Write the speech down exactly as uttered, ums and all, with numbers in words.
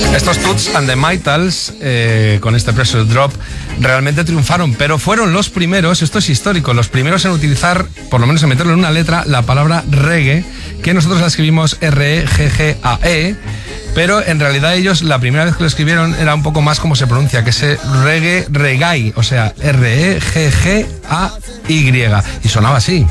Estos Toots and the Maytals, eh, con este Pressure Drop, realmente triunfaron, pero fueron los primeros, esto es histórico, los primeros en utilizar, por lo menos en meterlo en una letra, la palabra reggae, que nosotros la escribimos R E G G A E, pero en realidad ellos la primera vez que lo escribieron era un poco más como se pronuncia, que es reggae, reggae, o sea, R E G G A Y, y sonaba así.